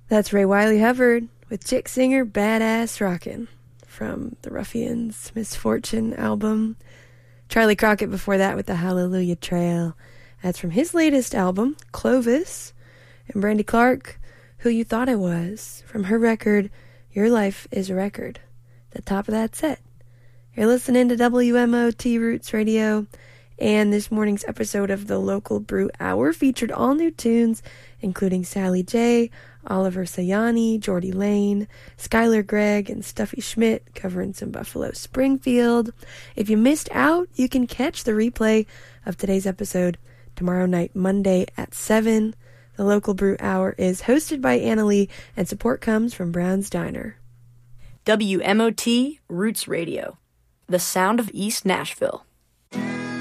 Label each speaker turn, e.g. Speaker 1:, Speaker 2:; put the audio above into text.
Speaker 1: That's Ray Wiley Hubbard with Chick Singer Badass Rockin' from the Ruffians Misfortune album. Charlie Crockett before that with the Hallelujah Trail. That's from his latest album, Clovis. And Brandy Clark, Who You Thought I Was, from her record, Your Life is a Record. The top of that set. You're listening to WMOT Roots Radio, and this morning's episode of the Local Brew Hour featured all new tunes, including Sally J, Oliver Sayani, Jordy Lane, Skylar Gregg, and Stuffy Schmidt covering some Buffalo Springfield. If you missed out, you can catch the replay of today's episode tomorrow night, Monday at 7. The Local Brew Hour is hosted by Anna Lee, and support comes from Brown's Diner.
Speaker 2: WMOT Roots Radio, the sound of East Nashville.